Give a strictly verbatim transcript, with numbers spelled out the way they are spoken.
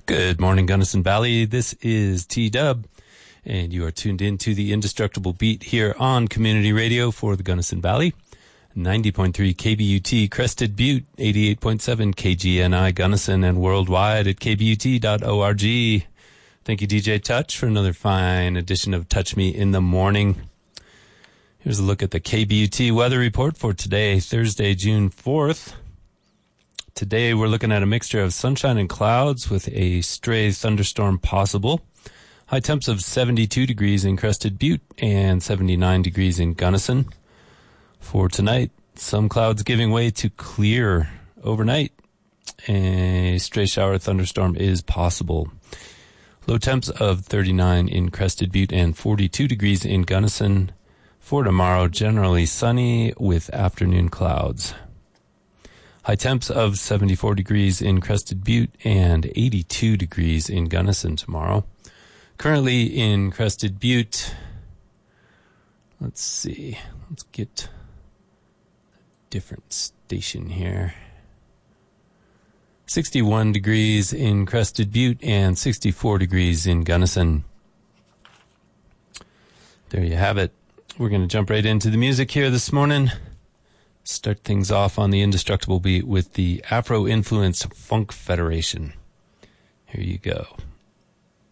Good morning, Gunnison Valley. This is T-Dub, and you are tuned in to the Indestructible Beat here on Community Radio for the Gunnison Valley. ninety point three K B U T Crested Butte, eighty-eight point seven K G N I Gunnison, and worldwide at k b u t dot org. Thank you, D J Touch, for another fine edition of Touch Me in the Morning. Here's a look at the K B U T weather report for today, Thursday, June fourth. Today we're looking at a mixture of sunshine and clouds with a stray thunderstorm possible. High temps of seventy-two degrees in Crested Butte and seventy-nine degrees in Gunnison. For tonight, some clouds giving way to clear overnight. A stray shower thunderstorm is possible. Low temps of thirty-nine in Crested Butte and forty-two degrees in Gunnison. For tomorrow, generally sunny with afternoon clouds. High temps of seventy-four degrees in Crested Butte and eighty-two degrees in Gunnison tomorrow. Currently in Crested Butte, let's see, let's get a different station here. sixty-one degrees in Crested Butte and sixty-four degrees in Gunnison. There you have it. We're going to jump right into the music here this morning. Start things off on the Indestructible Beat with the Afro-influenced Funk Federation. Here you go.